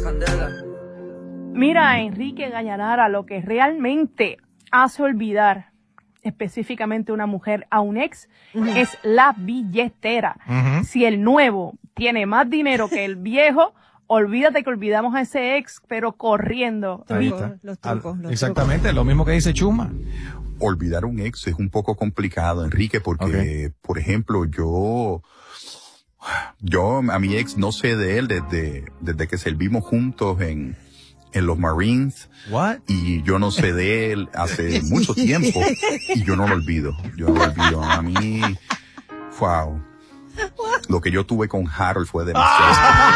Mira, Enrique Gallanara, lo que realmente hace olvidar específicamente una mujer a un ex es la billetera. Si el nuevo tiene más dinero que el viejo, olvídate que olvidamos a ese ex, pero corriendo. Ahí está. Los trucos. Exactamente, lo mismo que dice Chuma. Olvidar un ex es un poco complicado, Enrique, porque, por ejemplo, yo a mi ex no sé de él desde que servimos juntos en los Marines. What? Y yo no sé de él hace mucho tiempo y yo no lo olvido. A mí, wow. Lo que yo tuve con Harold fue demasiado.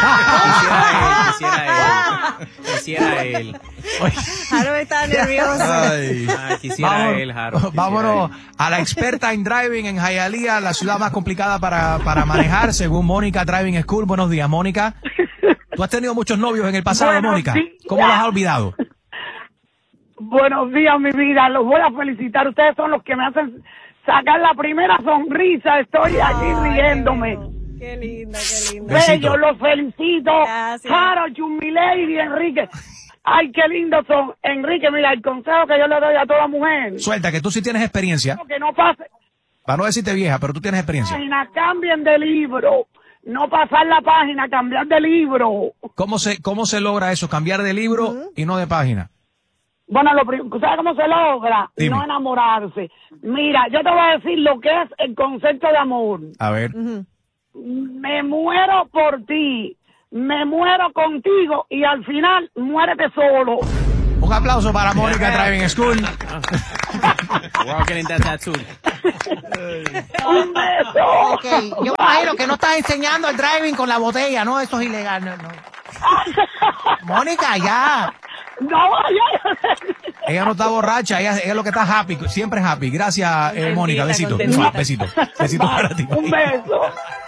Quisiera él. Harold está nervioso. Quisiera él, Harold. Vámonos a la experta en driving en Hialeah, la ciudad más complicada para manejar, según Mónica Driving School. Buenos días, Mónica. ¿Tú has tenido muchos novios en el pasado, Buenos Mónica? días. ¿Cómo los has olvidado? Buenos días, mi vida. Los voy a felicitar. Ustedes son los que me hacen sacar la primera sonrisa. Estoy aquí riéndome. Qué linda, qué linda. Bello, los felicito. Gracias. Harold, Chumilady, Enrique. Ay, qué lindos son. Enrique, mira, el consejo que yo le doy a toda mujer. Suelta, que tú sí tienes experiencia. Que no pase. Para no decirte vieja, pero tú tienes experiencia. Página, cambien de libro. No pasar la página, cambiar de libro. ¿Cómo se logra eso? Cambiar de libro y no de página. Bueno, ¿sabes cómo se logra? Dime. No enamorarse. Mira, yo te voy a decir lo que es el concepto de amor. A ver. Me muero por ti, me muero contigo y al final muérete solo. Un aplauso para Mónica Driving School. We're all getting that tattoo. Un beso. Okay. Yo imagino que no estás enseñando el driving con la botella, ¿no? Eso es ilegal. No. Mónica, ya. No, Ella no está borracha, ella es lo que está happy, siempre happy. Gracias, Mónica, besito. contentita. Besito para ti. Un beso.